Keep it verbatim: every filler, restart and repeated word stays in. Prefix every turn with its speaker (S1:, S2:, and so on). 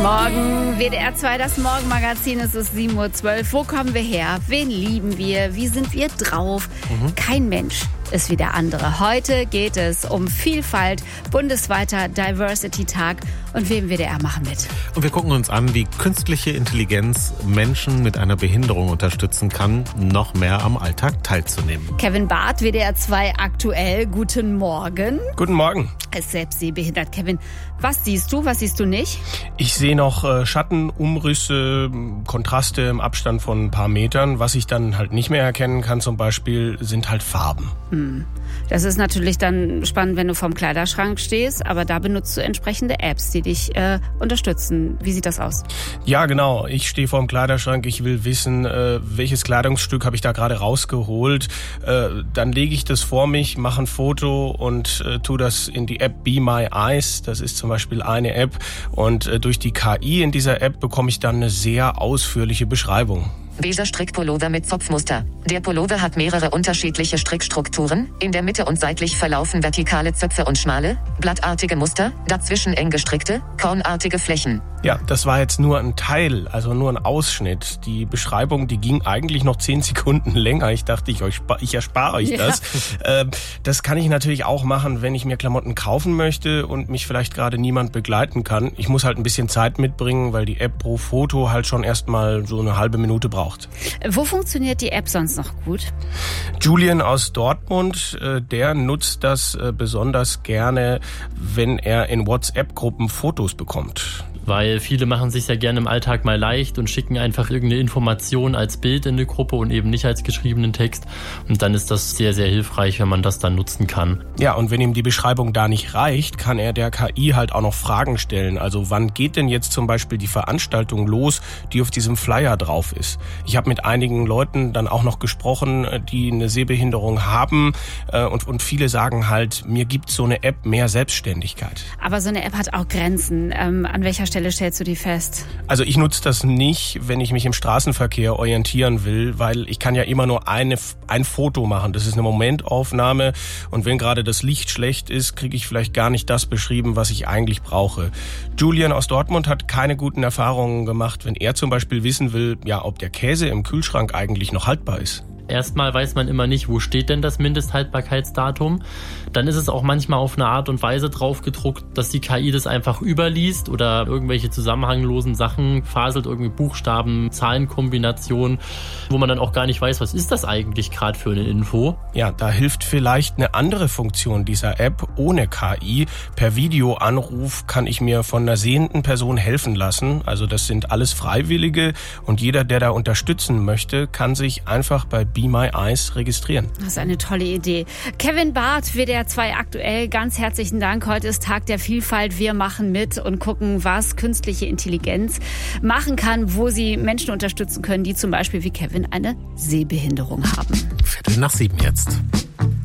S1: Morgen, W D R zwei, das Morgenmagazin, es ist sieben Uhr zwölf. Wo kommen wir her? Wen lieben wir? Wie sind wir drauf? Mhm. Kein Mensch ist wie der andere. Heute geht es um Vielfalt, bundesweiter Diversity-Tag, und wir im W D R machen mit.
S2: Und wir gucken uns an, wie künstliche Intelligenz Menschen mit einer Behinderung unterstützen kann, noch mehr am Alltag teilzunehmen.
S1: Kevin Barth, W D R zwei aktuell, guten Morgen.
S3: Guten Morgen.
S1: Er ist selbst sehbehindert. Kevin, was siehst du, was siehst du nicht?
S3: Ich sehe noch äh, Schatten, Umrisse, Kontraste im Abstand von ein paar Metern. Was ich dann halt nicht mehr erkennen kann zum Beispiel, sind halt Farben.
S1: Hm. Das ist natürlich dann spannend, wenn du vorm Kleiderschrank stehst, aber da benutzt du entsprechende Apps, die dich äh, unterstützen. Wie sieht das aus?
S3: Ja, genau. Ich stehe vorm Kleiderschrank, ich will wissen, äh, welches Kleidungsstück habe ich da gerade rausgeholt. Äh, dann lege ich das vor mich, mache ein Foto und äh, tue das in die App Be My Eyes. Das ist zum Beispiel eine App, und äh, durch die K I in dieser App bekomme ich dann eine sehr ausführliche Beschreibung.
S4: Beiger Strickpullover mit Zopfmuster. Der Pullover hat mehrere unterschiedliche Strickstrukturen. In der Mitte und seitlich verlaufen vertikale Zöpfe und schmale, blattartige Muster, dazwischen eng gestrickte, kornartige Flächen.
S3: Ja, das war jetzt nur ein Teil, also nur ein Ausschnitt. Die Beschreibung, die ging eigentlich noch zehn Sekunden länger. Ich dachte, ich, euch, ich erspare euch das. Ja. Äh, das kann ich natürlich auch machen, wenn ich mir Klamotten kaufen möchte und mich vielleicht gerade niemand begleiten kann. Ich muss halt ein bisschen Zeit mitbringen, weil die App pro Foto halt schon erstmal so eine halbe Minute braucht.
S1: Wo funktioniert die App sonst noch gut?
S3: Julian aus Dortmund, der nutzt das besonders gerne, wenn er in WhatsApp-Gruppen Fotos bekommt.
S5: Weil viele machen sich ja gerne im Alltag mal leicht und schicken einfach irgendeine Information als Bild in eine Gruppe und eben nicht als geschriebenen Text. Und dann ist das sehr, sehr hilfreich, wenn man das dann nutzen kann.
S3: Ja, und wenn ihm die Beschreibung da nicht reicht, kann er der K I halt auch noch Fragen stellen. Also wann geht denn jetzt zum Beispiel die Veranstaltung los, die auf diesem Flyer drauf ist? Ich habe mit einigen Leuten dann auch noch gesprochen, die eine Sehbehinderung haben. Und, und viele sagen halt, mir gibt so eine App mehr Selbstständigkeit.
S1: Aber so eine App hat auch Grenzen. Ähm, an welcher Stelle stellst du die fest?
S3: Also ich nutze das nicht, wenn ich mich im Straßenverkehr orientieren will, weil ich kann ja immer nur eine, ein Foto machen. Das ist eine Momentaufnahme, und wenn gerade das Licht schlecht ist, kriege ich vielleicht gar nicht das beschrieben, was ich eigentlich brauche. Julian aus Dortmund hat keine guten Erfahrungen gemacht, wenn er zum Beispiel wissen will, ja, ob der Käse im Kühlschrank eigentlich noch haltbar ist.
S5: Erstmal weiß man immer nicht, wo steht denn das Mindesthaltbarkeitsdatum. Dann ist es auch manchmal auf eine Art und Weise drauf gedruckt, dass die K I das einfach überliest oder irgendwelche zusammenhanglosen Sachen faselt, irgendwie Buchstaben, Zahlenkombinationen, wo man dann auch gar nicht weiß, was ist das eigentlich gerade für eine Info.
S3: Ja, da hilft vielleicht eine andere Funktion dieser App ohne K I. Per Videoanruf kann ich mir von einer sehenden Person helfen lassen. Also das sind alles Freiwillige, und jeder, der da unterstützen möchte, kann sich einfach bei Be My Eyes registrieren.
S1: Das ist eine tolle Idee. Kevin Barth, W D R zwei aktuell, ganz herzlichen Dank. Heute ist Tag der Vielfalt. Wir machen mit und gucken, was künstliche Intelligenz machen kann, wo sie Menschen unterstützen können, die zum Beispiel wie Kevin eine Sehbehinderung haben.
S2: Viertel nach sieben jetzt.